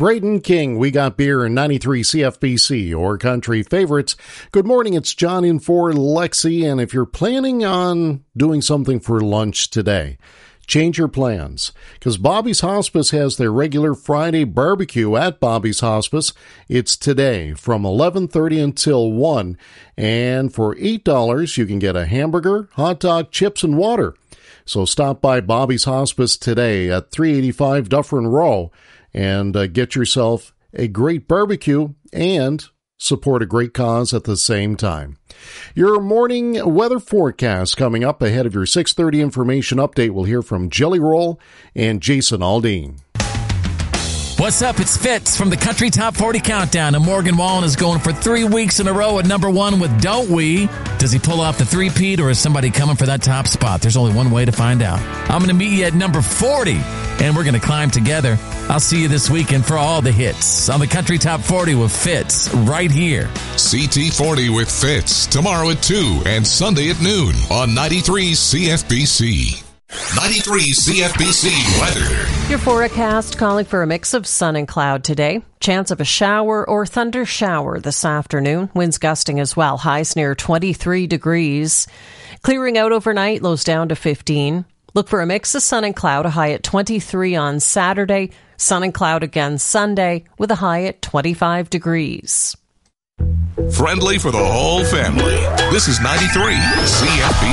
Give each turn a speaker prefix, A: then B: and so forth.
A: Braden King, We Got Beer, and 93 CFBC, your country favorites. Good morning, it's John in for Lexi, and if you're planning on doing something for lunch today, change your plans, because Bobby's Hospice has their regular Friday barbecue at Bobby's Hospice. It's today from 11:30 until 1, and for $8, you can get a hamburger, hot dog, chips, and water. So stop by Bobby's Hospice today at 385 Dufferin Row and get yourself a great barbecue and support a great cause at the same time. Your morning weather forecast coming up ahead of your 6:30 information update. We'll hear from Jelly Roll and Jason Aldean.
B: What's up? It's Fitz from the Country Top 40 Countdown, and Morgan Wallen is going for 3 weeks in a row at number one with Don't We? Does he pull off the three-peat, or is somebody coming for that top spot? There's only one way to find out. I'm going to meet you at number 40, and we're going to climb together. I'll see you this weekend for all the hits on the Country Top 40 with Fitz right here.
C: CT40 with Fitz tomorrow at 2 and Sunday at noon on 93 CFBC. 93 CFBC weather.
D: Your forecast calling for a mix of sun and cloud today. Chance of a shower or thunder shower this afternoon. Winds gusting as well. Highs near 23 degrees. Clearing out overnight. Lows down to 15. Look for a mix of sun and cloud. A high at 23 on Saturday. Sun and cloud again Sunday with a high at 25 degrees.
C: Friendly for the whole family. This is 93 CFBC.